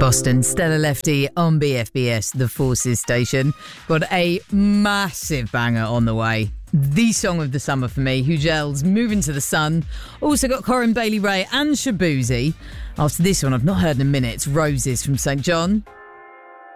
Boston, Stella Lefty on BFBS, the Forces station. Got a massive banger on the way. The song of the summer for me, Hugel's Moving to the Sun. Also got Corinne Bailey Rae and Shaboozey. After this one, I've not heard in a minute. It's Roses from St. John.